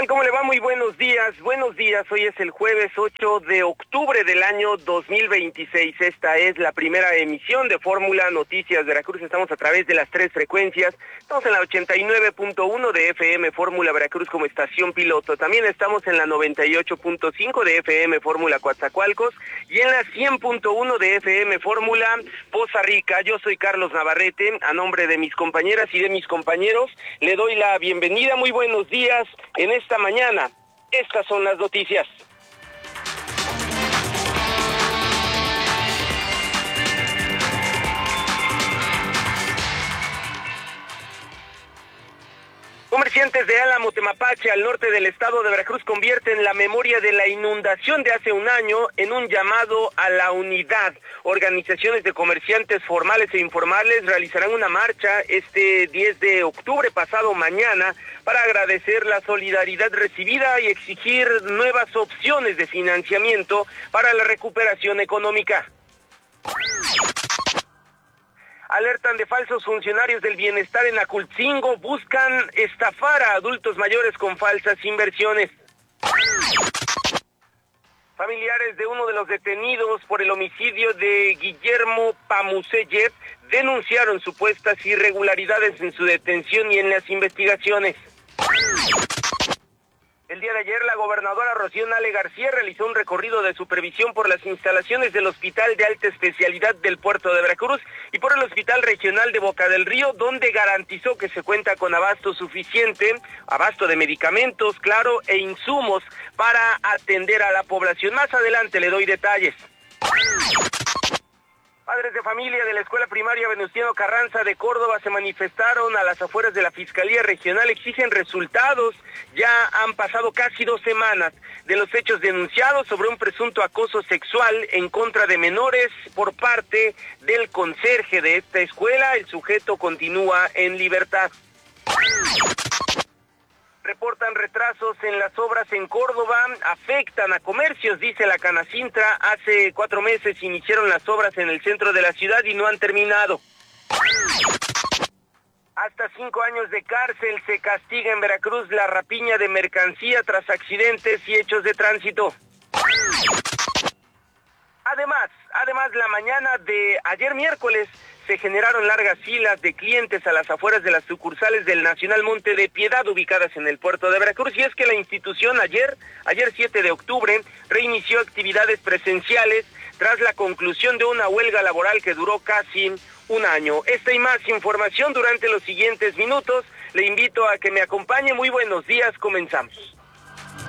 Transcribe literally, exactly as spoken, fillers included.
tal? ¿Cómo le va? Muy buenos días. Buenos días. Hoy es el jueves ocho de octubre del año dos mil veintiséis. Esta es la primera emisión de Fórmula Noticias Veracruz. Estamos a través de las tres frecuencias. Estamos en la ochenta y nueve punto uno de F M Fórmula Veracruz como estación piloto. También estamos en la noventa y ocho punto cinco de F M Fórmula Coatzacoalcos y en la cien punto uno de F M Fórmula Poza Rica. Yo soy Carlos Navarrete. A nombre de mis compañeras y de mis compañeros, le doy la bienvenida. Muy buenos días. En esta mañana, estas son las noticias. Comerciantes de Álamo, Temapache, al norte del estado de Veracruz, convierten la memoria de la inundación de hace un año en un llamado a la unidad. Organizaciones de comerciantes formales e informales realizarán una marcha este diez de octubre, pasado mañana, para agradecer la solidaridad recibida y exigir nuevas opciones de financiamiento para la recuperación económica. Alertan de falsos funcionarios del bienestar en Acultzingo, buscan estafar a adultos mayores con falsas inversiones. Familiares de uno de los detenidos por el homicidio de Guillermo Pamuseyev denunciaron supuestas irregularidades en su detención y en las investigaciones. El día de ayer, la gobernadora Rocío Nale García realizó un recorrido de supervisión por las instalaciones del Hospital de Alta Especialidad del Puerto de Veracruz y por el Hospital Regional de Boca del Río, donde garantizó que se cuenta con abasto suficiente, abasto de medicamentos, claro, e insumos para atender a la población. Más adelante le doy detalles. Padres de familia de la Escuela Primaria Venustiano Carranza de Córdoba se manifestaron a las afueras de la Fiscalía Regional, exigen resultados. Ya han pasado casi dos semanas de los hechos denunciados sobre un presunto acoso sexual en contra de menores por parte del conserje de esta escuela. El sujeto continúa en libertad. Reportan retrasos en las obras en Córdoba, afectan a comercios, dice la Canacintra. Hace cuatro meses iniciaron las obras en el centro de la ciudad y no han terminado. Hasta cinco años de cárcel se castiga en Veracruz la rapiña de mercancía tras accidentes y hechos de tránsito. Además, además la mañana de ayer miércoles se generaron largas filas de clientes a las afueras de las sucursales del Nacional Monte de Piedad ubicadas en el puerto de Veracruz, y es que la institución ayer, ayer siete de octubre, reinició actividades presenciales tras la conclusión de una huelga laboral que duró casi un año. Esta y más información durante los siguientes minutos. Le invito a que me acompañe. Muy buenos días, comenzamos.